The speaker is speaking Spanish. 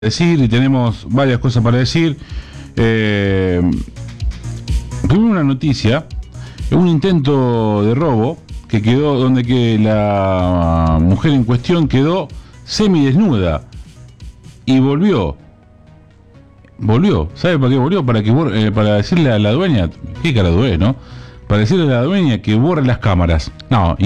decir y tenemos varias cosas para decir. Primero una noticia, un intento de robo que quedó donde que la mujer en cuestión quedó semidesnuda y volvió, ¿sabe para qué volvió? Para decirle a la dueña, qué cara duele, ¿no? Para decirle a la dueña que borre las cámaras. No,